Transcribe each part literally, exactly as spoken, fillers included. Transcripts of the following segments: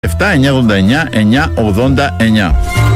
επτά εννιά ογδόντα εννιά εννιά ογδόντα εννιά.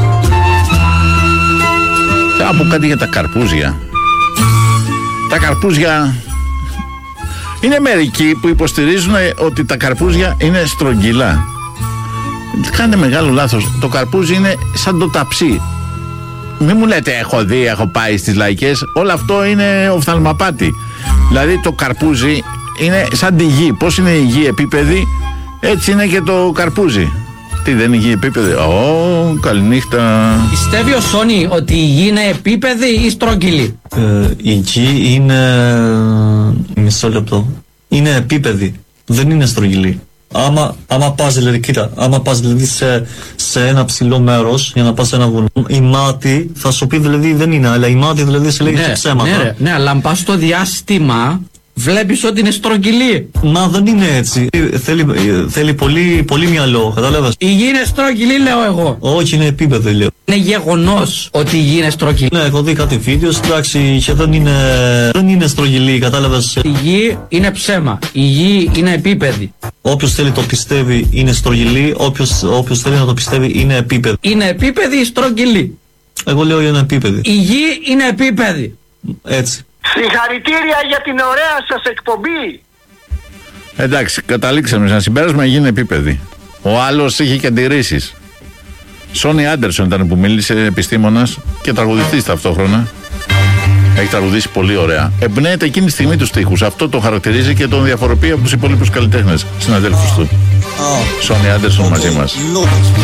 Θα πω κάτι για τα καρπούζια. Τα καρπούζια είναι μερικοί που υποστηρίζουν ότι τα καρπούζια είναι στρογγυλά. Κάνετε μεγάλο λάθος. Το καρπούζι είναι σαν το ταψί. Μην μου λέτε έχω δει, έχω πάει στις λαϊκές. Όλο αυτό είναι οφθαλμαπάτη. Δηλαδή το καρπούζι είναι σαν τη γη. Πώς είναι η γη επίπεδη, έτσι είναι και το καρπούζι. Τι, δεν είναι γη επίπεδη? Ω, καληνύχτα. Πιστεύει ο Σόνι ότι η γη είναι επίπεδη ή στρογγυλή? Ε, η γη είναι... Μισό λεπτό. Είναι επίπεδη. Δεν είναι στρογγυλή. Άμα, άμα πας δηλαδή, κοίτα, άμα πας δηλαδή σε, σε ένα ψηλό μέρος για να πας σε ένα βουνό, η μάτη θα σου πει δηλαδή δεν είναι, αλλά η μάτη δηλαδή σε λέγει ναι, ψέματα. Ναι, ναι, αλλά αν πας στο διάστημα βλέπεις ότι είναι στρογγυλή. Μα δεν είναι έτσι. Θέλει, θέλει πολύ, πολύ μυαλό, κατάλαβες. Η γη είναι στρογγυλή, λέω εγώ. Όχι, είναι επίπεδο, λέω. Είναι γεγονός ότι η γη είναι στρογγυλή. Ναι, έχω δει κάτι βίντεο, εντάξει, και δεν είναι, δεν είναι στρογγυλή, κατάλαβες. Η γη είναι ψέμα. Η γη είναι επίπεδη. Όποιος θέλει το πιστεύει είναι στρογγυλή, όποιος, όποιος θέλει να το πιστεύει είναι επίπεδη. Είναι επίπεδη ή στρογγυλή? Εγώ λέω είναι επίπεδη. Η γη είναι επίπεδη. Έτσι. Συγχαρητήρια για την ωραία σας εκπομπή. Εντάξει, καταλήξαμε σε ένα συμπέρασμα, η γη είναι επίπεδη. Ο άλλος είχε και αντιρρήσεις. Σόνι Άντερσον ήταν που μίλησε, επιστήμονας και τραγουδιστής ταυτόχρονα. Έχει τραγουδήσει πολύ ωραία. Εμπνέεται εκείνη τη στιγμή τους στίχους. Αυτό το χαρακτηρίζει και τον διαφοροποιεί από τους υπόλοιπους καλλιτέχνες συναδέλφους του. Σόνι Άντερσον μαζί μας.